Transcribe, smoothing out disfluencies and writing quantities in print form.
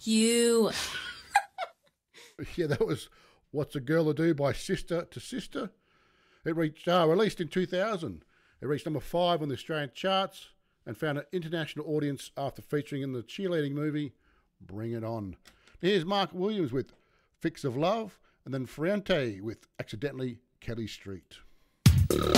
you. Yeah, that was What's a Girl to Do by Sister to Sister. It reached, released in 2000. It reached number 5 on the Australian charts and found an international audience after featuring in the cheerleading movie Bring It On. Here's Mark Williams with Fix of Love, and then Friante with Accidentally Kelly Street.